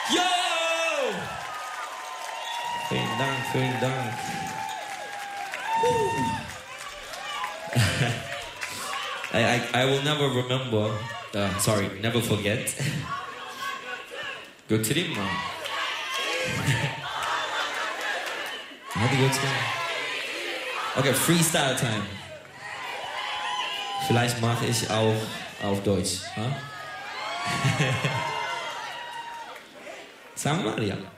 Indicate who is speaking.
Speaker 1: Yo! Vielen Dank, vielen Dank. I will never remember, never forget. götüreyim mi? Hadi götür. Okay, Freestyle Time. Vielleicht mache ich auch auf Deutsch. Huh? Sag mal, ja.